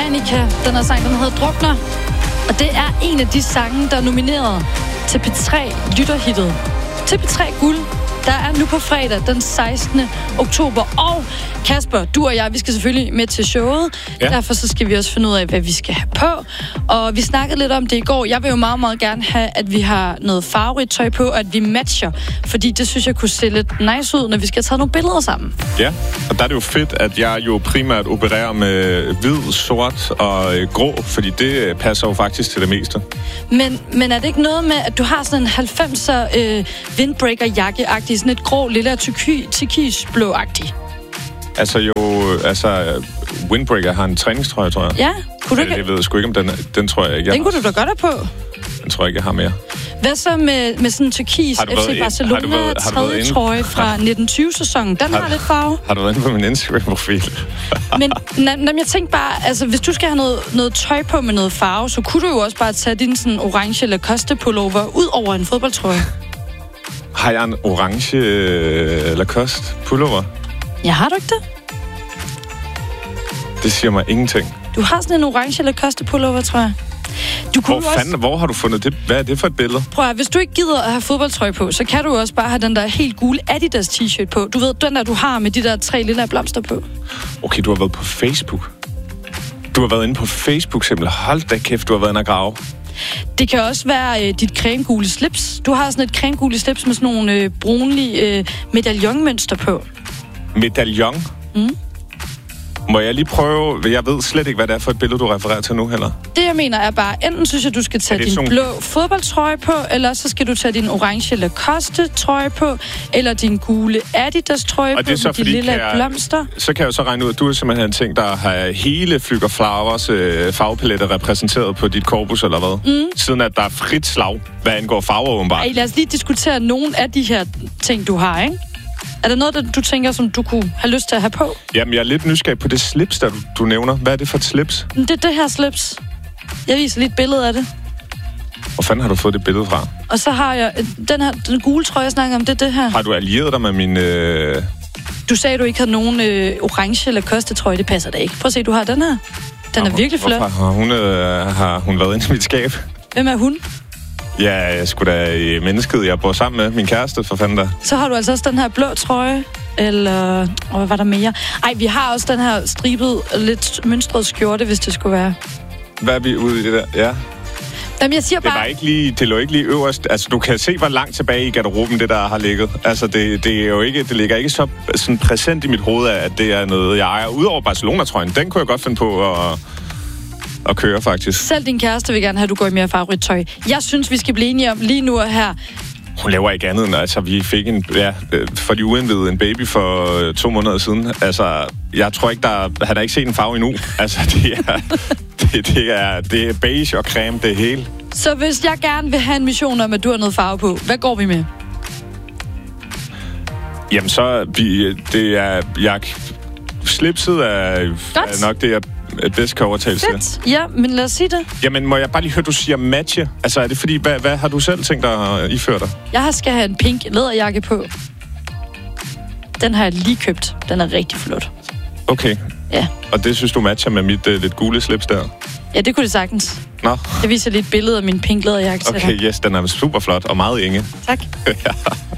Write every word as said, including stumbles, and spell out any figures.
Danica. Den her sang, den hedder Drukner. Og det er en af de sange, der er nomineret til P tre lytterhittet. Til P tre Guld. Der er nu på fredag den sekstende oktober. Og Kasper, du og jeg, vi skal selvfølgelig med til showet. Ja. Derfor så skal vi også finde ud af, hvad vi skal have på. Og vi snakkede lidt om det i går. Jeg vil jo meget, meget gerne have, at vi har noget farverigt tøj på, og at vi matcher. Fordi det synes jeg kunne se lidt nice ud, når vi skal have taget nogle billeder sammen. Ja, og der er det jo fedt, at jeg jo primært opererer med hvid, sort og øh, grå, fordi det passer jo faktisk til det meste. Men, men er det ikke noget med, at du har sådan en halvfemser øh, windbreaker-jakke-agtig, sådan et grå, lille turkisblå-agtig? Altså jo, altså Windbreaker har en træningstrøje, tror jeg. Ja, kunne du ikke? Jeg ved sgu ikke, om den, den tror jeg ikke. Jeg den kunne har. Du da godt have på. Den tror jeg ikke, jeg har mere. Hvad så med, med sådan en turkis F C Barcelona tredje trøje fra nitten tyve-sæsonen? Den har, har lidt farve. Har du været inde på min Instagram-profil? Men n- jeg tænkte bare, altså hvis du skal have noget, noget tøj på med noget farve, så kunne du jo også bare tage din sådan orange Lacoste-pullover ud over en fodboldtrøje. Har jeg en orange øh, Lacoste-pullover? Ja, har du ikke det? Det siger mig ingenting. Du har sådan en orange Lacoste-pullover, tror jeg. Du hvor fanden, også... hvor har du fundet det? Hvad er det for et billede? Prøv at, hvis du ikke gider at have fodboldtrøje på, så kan du også bare have den der helt gule Adidas t-shirt på. Du ved, den der du har med de der tre lille blomster på. Okay, du har været på Facebook. Du har været inde på Facebook simpelthen. Hold da kæft, du har været inde og grave. Det kan også være øh, dit cremegule slips. Du har sådan et cremegule slips med sådan nogle øh, brunlige øh, medaljonmønster på. Medaljon? Mm. Må jeg lige prøve? Jeg ved slet ikke, hvad det er for et billede, du refererer til nu heller. Det, jeg mener, er bare, enten synes jeg, du skal tage din sådan... blå fodboldtrøje på, eller så skal du tage din orange Lacoste-trøje på, eller din gule Adidas-trøje på med de lille jeg... blomster. Så kan jeg jo så regne ud, at du er simpelthen en ting, der har hele Flügger Flowers øh, farvepaletter repræsenteret på dit korpus, eller hvad? Mm. Siden at der er frit slag, hvad angår farver, åbenbart. Ej, lad os lige diskutere nogle af de her ting, du har, ikke? Er der noget, der du tænker, som du kunne have lyst til at have på? Jamen, jeg er lidt nysgerrig på det slips, der du, du nævner. Hvad er det for et slips? Det er det her slips. Jeg viser lige et billede af det. Hvor fanden har du fået det billede fra? Og så har jeg den her den gule trøje, jeg snakker om. Det er det her. Har du allieret dig med min... Øh... Du sagde, du ikke havde nogen øh, orange Lacoste-trøje. Det passer da ikke. Prøv at se, du har den her. Den er virkelig flot. Hvorfor har hun, øh, har hun været inde i mit skab? Hvem er hun? Ja, jeg skulle da i mennesket. Jeg bor sammen med min kæreste, for fanden der. Så har du altså også den her blå trøje, eller... Og hvad var der mere? Ej, vi har også den her stribet, lidt mønstret skjorte, hvis det skulle være. Hvad er vi ude i det der? Ja. Jamen, jeg siger bare... Det var ikke lige, det lå ikke lige øverst. Altså, du kan se, hvor langt tilbage i garderoben det der har ligget. Altså, det, det er jo ikke... Det ligger ikke så sådan præsent i mit hoved, at det er noget, jeg ejer. Udover Barcelona-trøjen, den kunne jeg godt finde på at... at køre, faktisk. Selv din kæreste vil gerne have, at du går i mere farverigt tøj. Jeg synes, vi skal blive enige om lige nu og her. Hun laver ikke andet end, altså, vi fik en, ja, for de uindvidede, en baby for to måneder siden. Altså, jeg tror ikke, der han har ikke set en farve endnu. Altså, det er, det, det er, det er beige og creme, det hele. Så hvis jeg gerne vil have en mission om, at du har noget farve på, hvad går vi med? Jamen, så, vi, det er, jeg, slipset er, er nok det, jeg bedst kan overtale til. Ja, men lad os sige det. Jamen, må jeg bare lige høre, du siger matche? Altså, er det fordi, hvad, hvad har du selv tænkt dig at iføre dig? Jeg skal have en pink læderjakke på. Den har jeg lige købt. Den er rigtig flot. Okay. Ja. Og det synes du matcher med mit uh, lidt gule slips der? Ja, det kunne det sagtens. Nå. Jeg viser lige et billede af min pink læderjakke. Okay, yes, den er super flot og meget enge. Tak. Ja.